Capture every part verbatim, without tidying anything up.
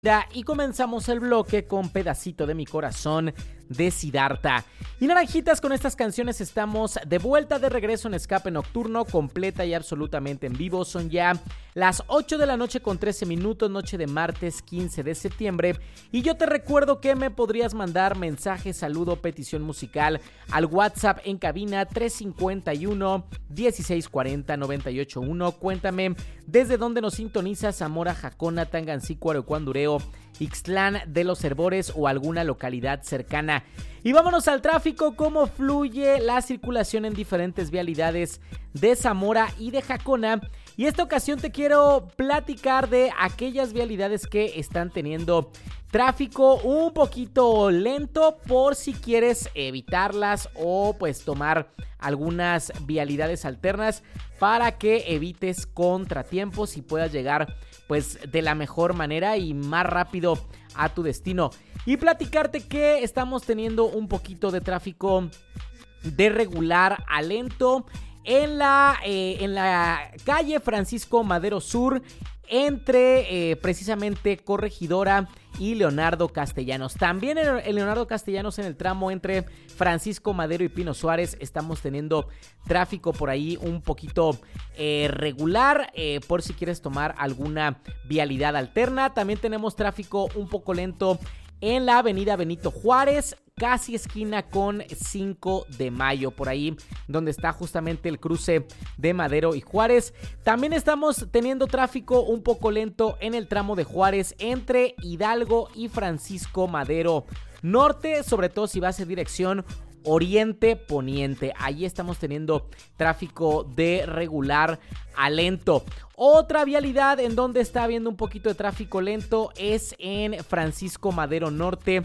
Y comenzamos el bloque con Pedacito de mi corazón de Siddhartha. Y naranjitas, con estas canciones estamos de vuelta, de regreso en Escape Nocturno, completa y absolutamente en vivo. Son ya las ocho de la noche con trece minutos, noche de martes quince de septiembre. Y yo te recuerdo que me podrías mandar mensaje, saludo, petición musical al WhatsApp en cabina tres cincuenta y uno, dieciséis cuarenta, noventa y ocho uno. Cuéntame desde dónde nos sintonizas: Zamora, Jacona, Tangancícuaro, Arecuandureo, Ixtlán de los Herbores o alguna localidad cercana. Y vámonos al tráfico. ¿Cómo fluye la circulación en diferentes vialidades de Zamora y de Jacona? Y esta ocasión te quiero platicar de aquellas vialidades que están teniendo tráfico un poquito lento, por si quieres evitarlas o pues tomar algunas vialidades alternas para que evites contratiempos y puedas llegar pues de la mejor manera y más rápido a tu destino. Y platicarte que estamos teniendo un poquito de tráfico de regular a lento en la, eh, en la calle Francisco Madero Sur, entre eh, precisamente Corregidora y Leonardo Castellanos. También en Leonardo Castellanos, en el tramo entre Francisco Madero y Pino Suárez, estamos teniendo tráfico por ahí un poquito eh, regular, eh, por si quieres tomar alguna vialidad alterna. También tenemos tráfico un poco lento en la avenida Benito Juárez, casi esquina con cinco de mayo, por ahí donde está justamente el cruce de Madero y Juárez. También estamos teniendo tráfico un poco lento en el tramo de Juárez entre Hidalgo y Francisco Madero Norte, sobre todo si vas en dirección oriente poniente. Ahí estamos teniendo tráfico de regular a lento. Otra vialidad en donde está habiendo un poquito de tráfico lento es en Francisco Madero Norte,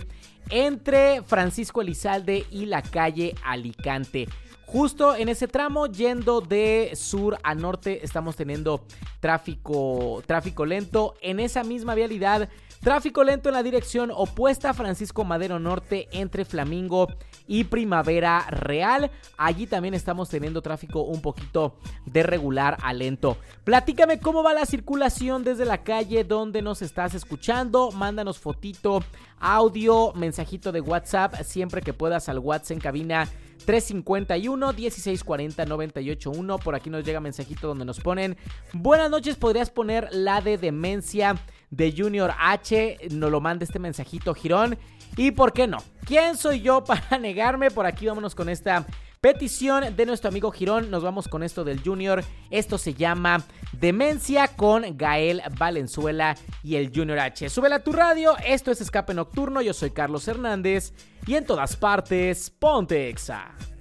entre Francisco Elizalde y la calle Alicante. Justo en ese tramo, yendo de sur a norte, estamos teniendo tráfico, tráfico lento. En esa misma vialidad, tráfico lento en la dirección opuesta a Francisco Madero Norte, entre Flamingo y Primavera Real. Allí también estamos teniendo tráfico un poquito de regular a lento. Platícame cómo va la circulación desde la calle donde nos estás escuchando. Mándanos fotito, audio, mensajito de WhatsApp, siempre que puedas, al WhatsApp en cabina tres cincuenta y uno, dieciséis cuarenta, noventa y ocho uno. Por aquí nos llega mensajito donde nos ponen: buenas noches, podrías poner la de Demencia de Junior H. Nos lo manda este mensajito Girón. ¿Y por qué no? ¿Quién soy yo para negarme? Por aquí vámonos con esta petición de nuestro amigo Girón. Nos vamos con esto del Junior. Esto se llama Demencia, con Gael Valenzuela y el Junior H. Súbela a tu radio. Esto es Escape Nocturno. Yo soy Carlos Hernández y en todas partes, ponte Exa.